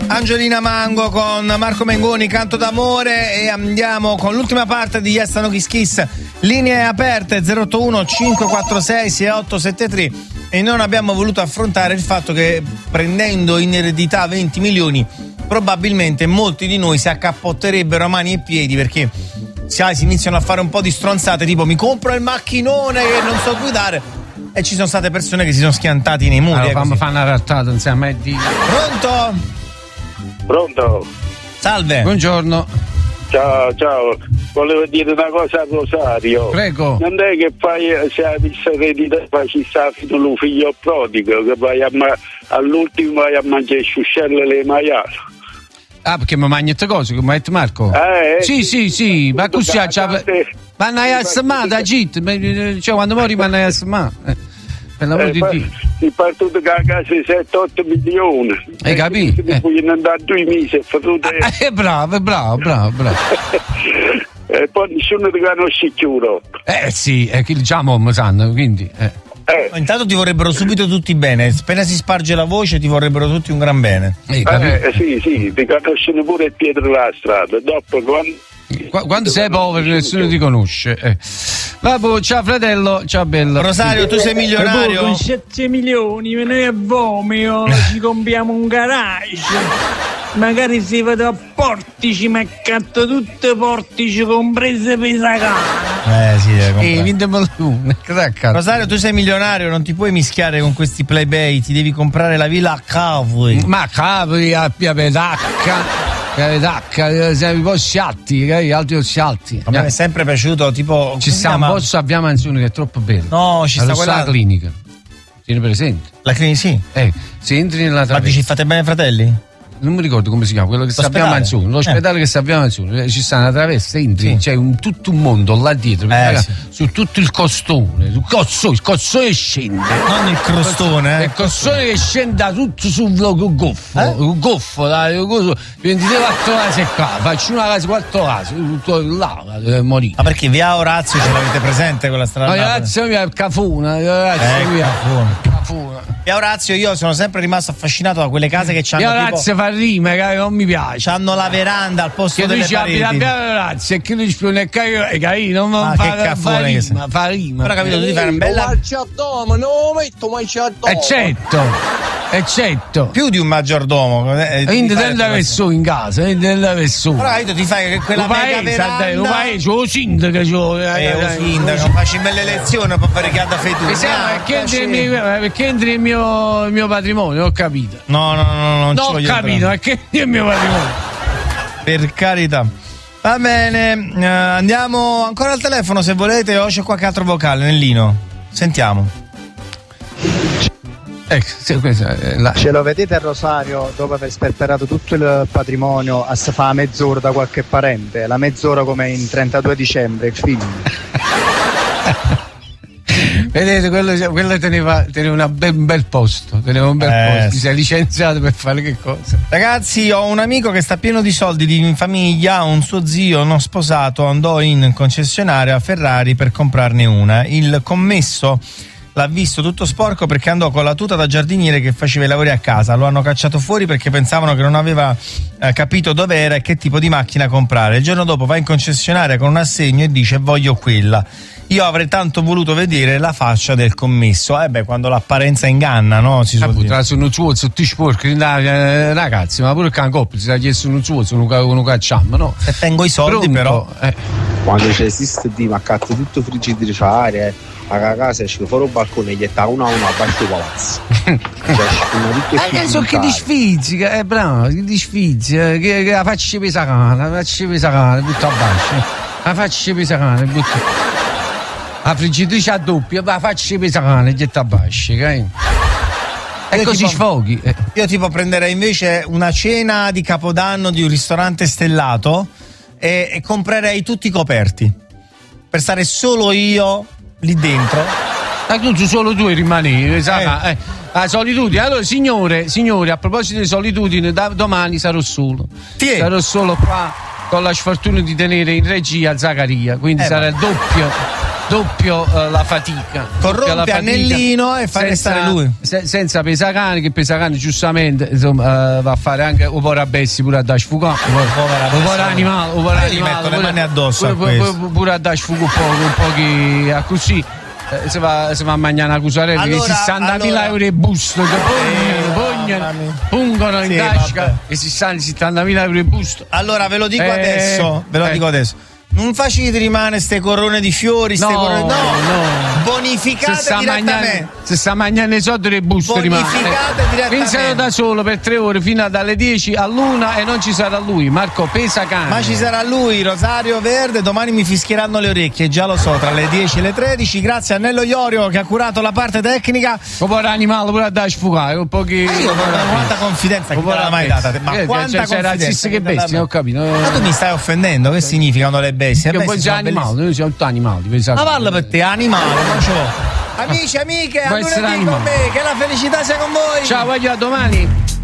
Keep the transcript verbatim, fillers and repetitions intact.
Angelina Mango con Marco Mengoni, Canto d'amore, e andiamo con l'ultima parte di Yes No Kiss Kiss. Linee aperte zero otto uno cinque quattro sei sei otto sette tre, e non abbiamo voluto affrontare il fatto che prendendo in eredità venti milioni probabilmente molti di noi si accappotterebbero a mani e piedi, perché sai, si iniziano a fare un po' di stronzate tipo mi compro il macchinone che non so guidare, e ci sono state persone che si sono schiantati nei muri. Allora, fammi fare una rattata insieme a me di... Pronto? Pronto? Salve. Buongiorno. Ciao, ciao. Volevo dire una cosa a Rosario. Prego. Non è che fai, se hai visto eredità, ci sta fino lo figlio prodigo, che vai a ma- all'ultimo vai a mangiare sciuscelle e le maiali. Ah, perché mi mangi queste cose, come ha detto Marco? Eh, sì, sì, sì, ma così c'ha... Ma non hai assamato, Git, cioè quando muori ma non hai assamato. Per l'amore eh, di Dio. Si partito da casa di sette otto milioni. Hai capito? E poi è andato due mesi e fatto... Eh, bravo, bravo, bravo, bravo. E poi nessuno ti conosce più. Eh sì, è che diciamo mi sanno, quindi... Eh. Eh. Intanto ti vorrebbero subito tutti bene, appena si sparge la voce ti vorrebbero tutti un gran bene. Eh, eh, sì, sì, ti conoscono pure il Pietro la strada. Dopo quando... Qu- quando sei povero nessuno ti conosce. Eh. Vabbè, ciao fratello, ciao bello. Rosario, tu sei milionario? Con sette milioni me ne vomio, ci compriamo un garage. Magari si vado a Portici, ma accatto tutte Portici comprese per la cara. Eh sì, eh, vintemelo tu. Rosario, tu sei milionario, non ti puoi mischiare con questi plebei, ti devi comprare la villa a Cavoli. Ma Cavoli, a Pia Pedacca. Tacca, siamo i posti alti, altri posti alti. A me è sempre piaciuto, tipo. Ci sta un posto a Via Manzoni che è troppo bello. No, ci sta quella clinica. Tieni presente? La clinica, sì. Eh, se entri nella Ma dici fate bene, fratelli? Non mi ricordo come si chiama, quello che sta a Via Manzoni, l'ospedale eh. che sta a Via Manzoni, ci sta una traversa, entri, sì. C'è un, tutto un mondo là dietro, eh, raga, sì. Su tutto il costone, il cozzone, il cozzone scende. Non il crostone, eh. Il cozzone che scende da tutto sul goffo, eh? il goffo, ventidue quattro case qua, faccio una casa quattro case, tutto là, deve morire. Ma perché Via Orazio ce l'avete presente quella strada? No, Orazio mia, Cafuna, Orazio mia, Cafuna. Via Orazio, io sono sempre rimasto affascinato da quelle case che c'hanno. Via Orazio tipo... fa rima, che non mi piace. C'hanno la veranda al posto che delle pareti. Che tu ci abiti a Via Orazio e che tu ci più nel carino, non ah, fa, che fa rima, fa rima. Però capito, tu ti fai una bella... maggiordomo, non lo metto maggiordomo. Eccetto, eccetto. Più di un maggiordomo. Eh, quindi devi avere su in casa, devi avere su. Però capito, ti fai quella mega veranda. Un paese, lo sindaco, eh, lo sindaco, facci belle lezioni per fare che ha da fettura. Perché entri il mio, il mio patrimonio, ho capito. No, no, no, non no, ci voglio ho capito, perché è il mio patrimonio. Per carità. Va bene, uh, andiamo ancora al telefono se volete, o c'è qualche altro vocale, Nellino. Sentiamo. Ecco, sì, questa è la... Ce lo vedete a Rosario, dopo aver sperperato tutto il patrimonio, a si fa mezz'ora da qualche parente, la mezz'ora come in trentadue dicembre, il film. Vedete, quello, quello teneva, teneva un bel, bel posto, teneva un bel eh, posto, ti sei licenziato per fare che cosa? Ragazzi, ho un amico che sta pieno di soldi di famiglia, un suo zio non sposato andò in concessionaria a Ferrari per comprarne una. Il commesso l'ha visto tutto sporco perché andò con la tuta da giardiniere che faceva i lavori a casa. Lo hanno cacciato fuori perché pensavano che non aveva eh, capito dove era e che tipo di macchina comprare. Il giorno dopo va in concessionaria con un assegno e dice voglio quella. Io avrei tanto voluto vedere la faccia del commesso. Eh beh, quando l'apparenza inganna, no? Si suol dire. Sono zuozzo, tutti sporchi, ragazzi, ma pure il cancoppo si ha chiesto un zuozzo, non cacciamo, no? Se tengo i soldi, pronto, però. Eh. Quando c'è esiste di maccate tutto frigidaire, a casa esce fuori un balcone e gli sta una a una basso palazzo. Eh, so che ti sfizi, eh, bravo, che ti sfizi, eh, che, che la faccia pesacana, la faccia pesacana, butta a basso, la faccia pesacana, butta. La friggitrice a doppia, la faccia pesacana, getta a basso, ok? E così tipo, sfoghi. Eh. Io tipo prenderei invece una cena di Capodanno di un ristorante stellato e, e comprerei tutti i coperti per stare solo io lì dentro. Ma tu solo tu rimani, eh. eh. La solitudine. Allora, signore, signore, a proposito di solitudine, da domani sarò solo. Tiè. Sarò solo qua con la sfortuna di tenere in regia Zaccaria, quindi eh, sarà il doppio. doppio uh, la fatica. Corrompe la fatica, Annellino e fa senza, restare lui. Se, senza Pesacani, che Pesacani giustamente insomma, uh, va a fare anche un po' a Bessi pure a da sfugare. Un po' animale, un po' Ma io animale. gli metto le pure, mani addosso pure, a pure, pure, pure a da sfugare un po', un po' che a così. Eh, se, va, se va a mangiare una cusarella allora, che sessantamila allora, euro e busto che eh, pognano, pungono in sì, tasca vabbè. e si stanno settantamila euro e busto. Allora ve lo dico Eh, adesso, ve lo eh. dico adesso. Non facete rimane ste corone di fiori, ste No, corone. No, no. Bonificate Se sta direttamente. mangiando, se sta mangiando i soldi del busto rimane. Bonificate direttamente. Pensate da solo per tre ore fino a dalle dieci all'una e non ci sarà lui, Marco Pesacani. Ma ci sarà lui, Rosario Verde, domani mi fischieranno le orecchie, già lo so, tra le dieci e le tredici. Grazie a Nello Iorio che ha curato la parte tecnica. Un po' animale pure a da sfugare, un po' che. Ma io quanta confidenza che te l'ha mai data? Ma Eh, quanta cioè, confidenza razzista che te l'ha bestia, mai- ho capito. Ma tu mi stai offendendo, che significano le bestie? Le Che bestie poi sono c'è animale, noi siamo tutti animali, Ma parla per te, animale, non ce l'ho. Amici, amiche, a Può essere lunedì con animale. me, che la felicità sia con voi. Ciao, voglio a domani.